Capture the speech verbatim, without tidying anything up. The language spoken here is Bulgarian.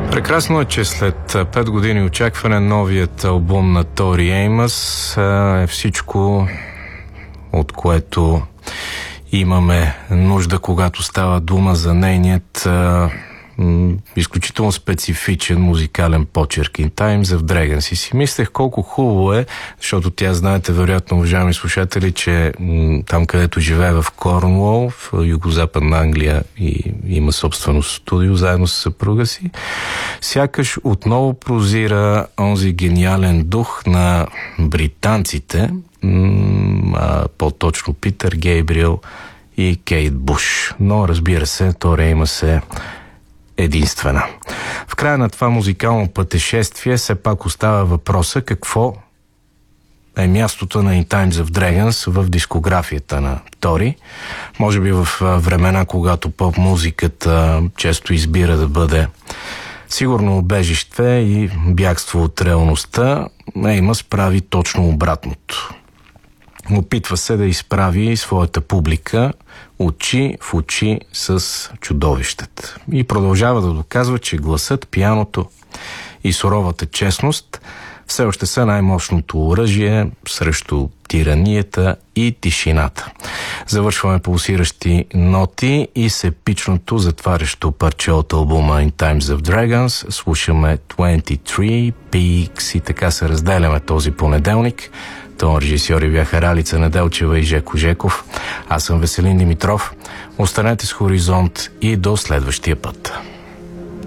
Прекрасно е, че след пет години очакване новият албум на Тори Еймъс е всичко, от което имаме нужда, когато става дума за нейният а, м, изключително специфичен музикален почерк. In Times of Dragons. И си мислех колко хубаво е, защото тя, знаете, вероятно, уважаеми слушатели, че м, там, където живее в Корнуол, в югозападна Англия, и има собствено студио заедно с съпруга си, сякаш отново прозира онзи гениален дух на британците, м, по-точно Питър Гейбриел и Кейт Буш. Но, разбира се, Тори Еймъс е единствена. В края на това музикално пътешествие все пак остава въпроса какво е мястото на In Times of Dragons в дискографията на Тори. Може би в времена, когато поп-музиката често избира да бъде сигурно убежище и бягство от реалността, Еймъс прави точно обратното. Опитва се да изправи своята публика очи в очи с чудовищата. И продължава да доказва, че гласът, пианото и суровата честност все още са най-мощното оръжие срещу тиранията и тишината. Завършваме пулсиращи ноти и с епичното затварящо парче от албума In Times of Dragons. Слушаме двайсет и три Peaks и така се разделяме този понеделник. Тон режисьори бяха Ралица Неделчева и Жеко Жеков. Аз съм Веселин Димитров. Останете с Хоризонт и до следващия път.